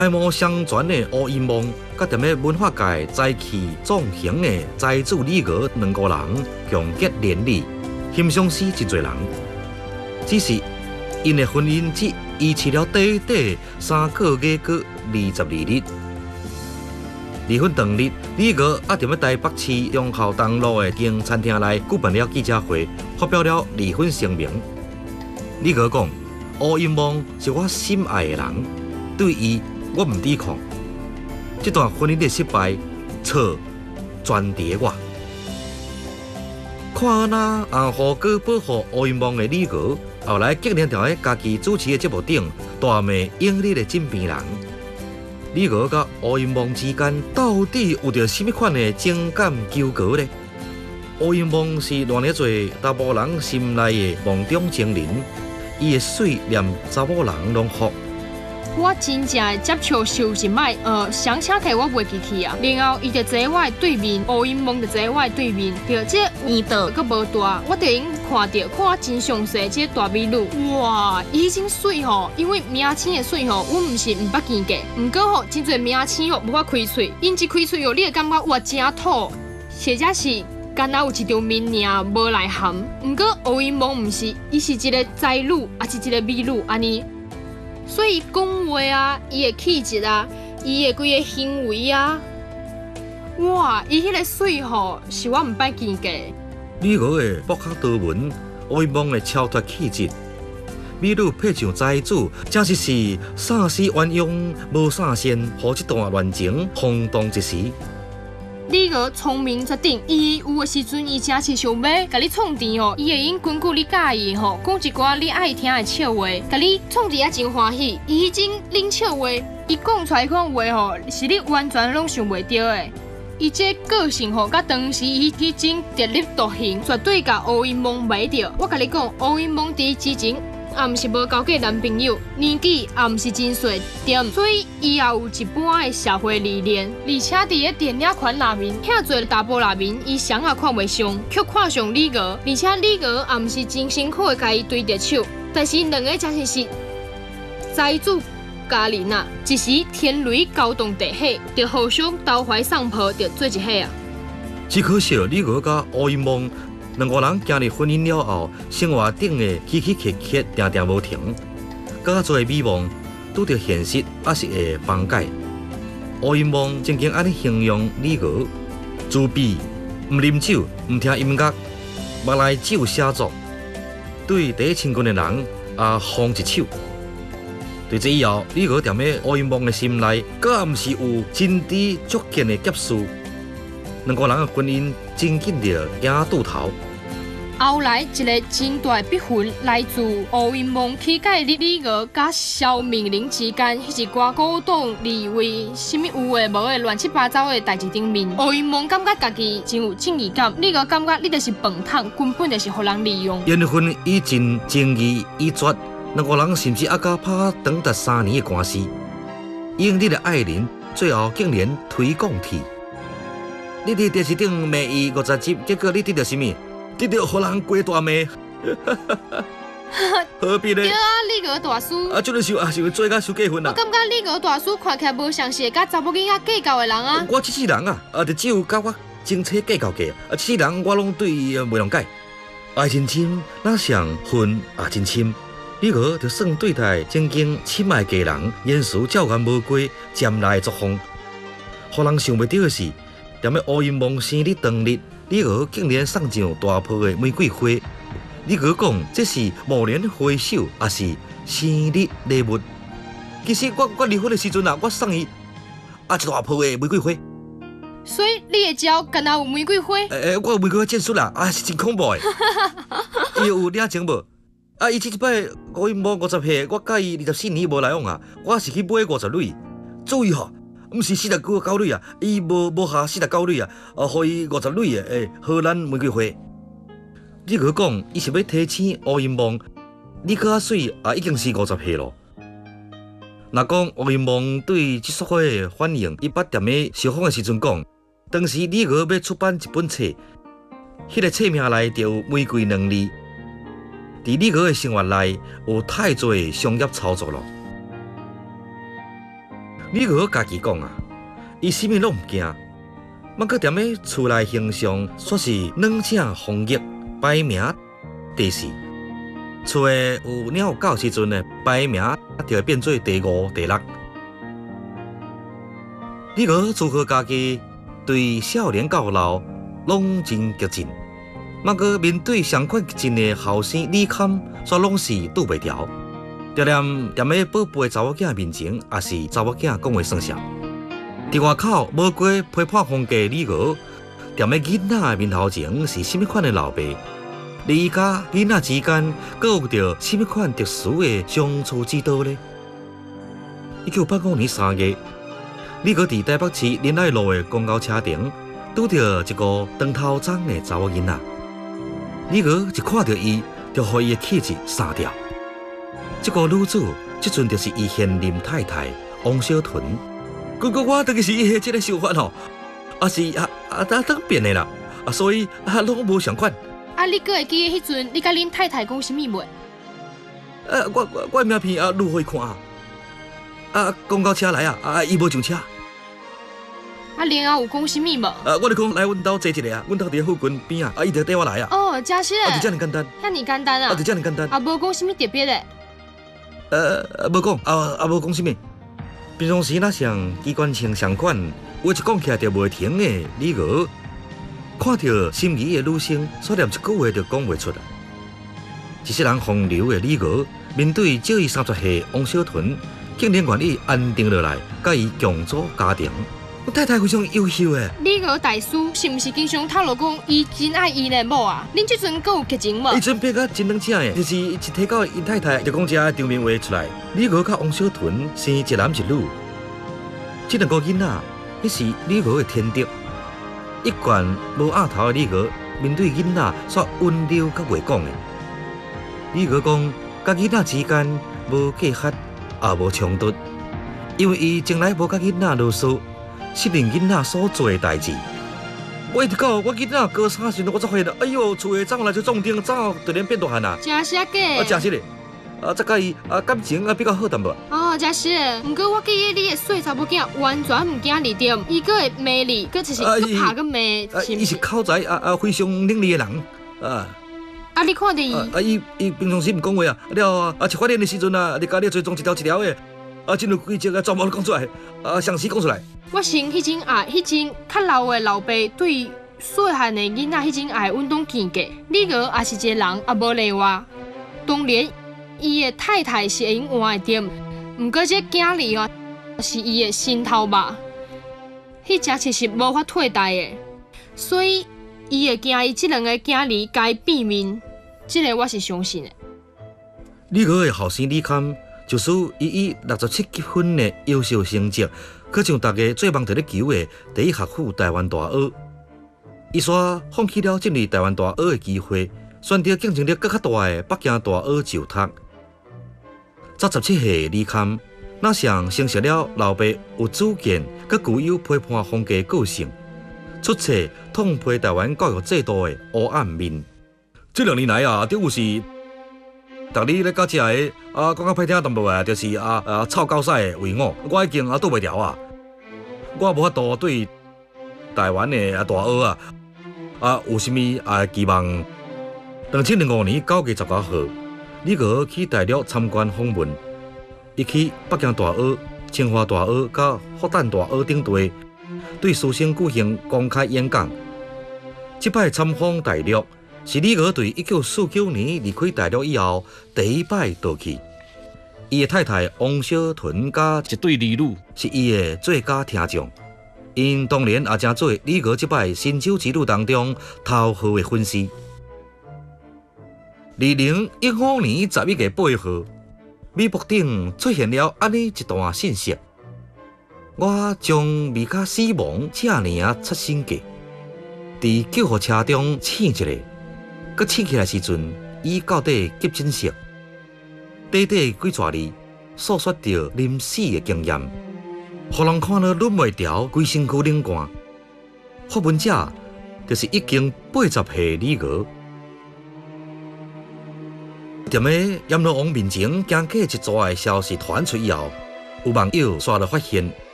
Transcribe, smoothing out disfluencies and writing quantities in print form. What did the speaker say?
爱慕相传的乌阴梦，甲踮咧文化界再起纵横的财主李娥两个人共结连理，欣赏死真侪人。只是因的婚姻只维持了短短3个月过22日。离婚当日，李娥还踮咧台北市忠孝东路的间餐厅内举办了记者会，发表了离婚声明。李娥讲：“乌阴梦是我心爱的人，对伊我唔抵抗。这段婚姻的失败，错全伫我。”看那护哥保护乌阴梦的李娥，后来竟然在家己主持的节目顶大骂英丽的枕边人。李娥甲乌阴梦之间到底有着甚物款的情感纠葛呢？乌阴梦是偌尔侪查某人心内的梦中情人，伊的水连查某人拢服。 我真正会接受受一摆，相车替我袂记去啊。然后伊就坐我的对面，乌阴梦就坐我的对面，对，这年头阁无大，我就已经看我真详细这大美女，哇，伊真水吼！因为名青的水吼，我毋是毋捌见过，毋过吼真侪名青吼无法开喙，因一开喙吼，你会感觉哇真土，或者是敢若有一张面尔无内涵。毋过乌阴梦毋是，伊是一个才女，也是一个美女安尼。所以讲话啊，伊的气质啊，伊的规个行为啊，哇，伊迄个水吼是我毋捌见过。 李娥的博学多闻，乌阴梦的超脱气质，美女配上财主，真是霎时鸳鸯无啥线，互这段恋情轰动一时。 李娥聪明绝顶，伊有的时阵伊真是想要甲你创甜哦，伊会用根据你介意吼，讲一寡你爱听的笑话，甲你创甜啊真欢喜。伊迄种冷笑话，伊讲出来款话吼，是你完全拢想袂到的。伊这个性吼，甲当时伊迄种特立独行，绝对甲乌阴梦买着。我甲你讲，乌阴梦伫之前也毋是无交过男朋友，年纪也毋是真细点，所以伊也有一般的社会历练，而且伫咧电影圈内面，遐侪查甫内面，伊谁也看袂上，却看上李娥，而且李娥也毋是真辛苦的甲伊对着手，但是两个真是财主家人啊，一时天雷勾动地火，就互相投怀送抱，就做一伙啊。 只可惜李娥甲乌阴梦两个人行入婚姻了后，生活顶的起起伏伏，定定无停。较侪美梦拄着现实，也是会崩解。乌阴梦曾经安尼形容李娥：自闭，唔啉酒，唔听音乐，目内只有写作。对第一亲近的人也放一手。对这以后，李娥踮咧乌阴梦的心内，敢毋是有真挚足见的结束？两个人的婚姻真紧着行渡头。 后来一个真大的逼婚来自乌阴梦起解李娥甲萧明玲之间迄一寡鼓动立位，什么有诶无诶乱七八糟诶代志顶面。乌阴梦感觉家己真有正义感，李娥感觉你就是笨蛋，根本就是互人利用。 缘分已尽，情义已绝，两个人甚至还甲拍长达3年的官司。英丽的爱人最后竟然推广去。你伫电视顶骂伊50集，结果你得到什么？得到互人过大骂，何必呢？ 对啊，李娥大叔。 啊，这个是会做甲收结婚啊？ 我感觉李娥大叔看起来无像是会甲查某囡仔计较的人啊。 我这世人啊，就只有甲我前妻计较过啊。这世人我拢对伊袂谅解。爱真深，哪像恨也真深。李娥就算对待曾经深爱家人，言辞照原无过，渐来作风。互人想袂到的是，踮咧乌阴梦生日当日，李娥竟然送上大棵的玫瑰花。李娥讲这是蓦然回首，也是生日礼物。其实我离婚的时阵啊，我送伊一大棵的玫瑰花。 所以你的招敢若有玫瑰花？ 我有玫瑰花剑术啦，是真恐怖的。伊有领情无？伊这一摆乌阴梦50岁，我甲伊24年无来往啊，我是去买50蕊。注意吼！毋是49蕊啊，伊无下49蕊啊，互伊50蕊的荷兰玫瑰花。你佮讲，伊是要提醒乌阴梦，你较水也已经是50岁咯。若讲乌阴梦对这束花的反应，伊捌踮咧受访的时阵讲，当时李娥要出版一本册，迄个册名内就有玫瑰2字。伫李娥的生活内有太多商业操作咯。 李娥家己讲啊，伊啥物拢毋惊，莫搁踮咧厝内形象，说是软正风月，排名第4。厝诶有鸟狗时阵呢，排名就会变做第5、第6。李娥祝贺家己对少年到老拢真激进，莫搁面对上款激进的后生李堪，却拢是拄袂牢。常念踮咧宝贝查某囝面前，也是查某囝讲话算数。伫外口无过批判风格李娥，踮咧囡仔的面头前是甚物款的老爸？你甲囡仔之间，阁有着甚物款特殊的相处之道呢？1985年3月，李娥伫台北市仁爱路的公交车亭，拄着一个长头鬃的查某囡仔。李娥一看到伊，就予伊的气质杀掉。这个女子，即阵就是伊现任太太王小屯。我当是伊的这个想法吼，是当变的啦，所以拢无相款。 你阁会记得迄阵你甲恁太太讲啥物袂？ 我名片录互伊看公交车来伊无上车。 然后有讲啥物无？ 我就讲来阮兜坐一下阮兜伫附近边伊就缀我来哦，真是就这么简单。 遐尼简单啊？ 就这么简单。 无讲啥物特别的。 无讲无讲啥物。平常时若像机关枪相款，话一讲起来就袂停的李娥，看到心仪的女生，却连一句话都讲袂出来。一世人风流的李娥，面对少伊30岁王小屯，竟然愿意安定落来，甲伊共组家庭。我太太非常优秀诶。 李娥大师是毋是经常透露讲伊真爱伊的某啊？恁即阵阁有激情无？ 伊阵变甲真冷静诶，就是一提到因太太，就讲一个场面话出来。李娥甲王小屯生一男一女，这两个囡仔，迄是李娥的天敌。一贯无额头的李娥，面对囡仔煞温柔甲袂讲的。李娥讲，甲囡仔之间无隔阂，也无冲突，因为伊从来无甲囡仔啰嗦。适应囡仔所做的代志。我一直到我囡仔高3时，我才发现，哎呦，厝的长来就壮丁，长突然变大汉啊！ 真是假？ 真是嘞。再甲伊感情比较好淡薄。 真是。不过我记得你的细查某囝完全唔惊你点，伊个会骂你，佮就是佮拍佮骂。 伊是口才非常伶俐的人。 你看到伊？ 伊平常时唔讲话了一发现的时阵你甲你追踪一条一条的。真有几只全部都讲出来，详细讲出来。 我先迄种较老的老爸对细汉的囡仔迄种爱运动见解，李娥也是一个人，也无例外。当然，伊的太太是会用换的点，不过这囝儿是伊的心头肉，迄只其实无法替代的，所以伊会惊伊这两个囝儿该变面，这个我是相信的。 李娥的后生李堪。就是以67积分的优秀成绩，可上大家最忙在咧求的第一学府台湾大学。伊煞放弃了进入台湾大学的机会，选择竞争力更较大的北京大学就读。才17岁李堪，哪像承袭了老爸有主见，佮具有批判风格个性，出册痛批台湾教育制度的黑暗面。这2年来政府是。逐日咧教这个讲较歹听淡薄就是臭狗屎的为我，我已经躲袂牢啊！我无法度对台湾的大学有啥物期望。2005年9月19号，李娥去大陆参观访问，伊去北京大学、清华大学、甲复旦大学等地，对师生举行公开演讲。这摆参访大陆。是李娥对1949年离开大陆以后第一摆倒去。伊的太太王小屯甲一对儿女是伊的最佳听众，因当然也正做李娥这摆新手之路当中头号的粉丝。2015年11月8号，微博顶出现了安尼一段信息：我将未甲死亡这尔出身价，伫救护车中醒一下。佮醒起来时阵，伊到底急诊室，短短几撮字，诉说着临死的经验，互人看了忍袂牢，规身躯冷汗。发文者就是已经80岁李娥，踮咧阎罗王面前，惊过一撮的消息传出以后， 有网友刷了发现，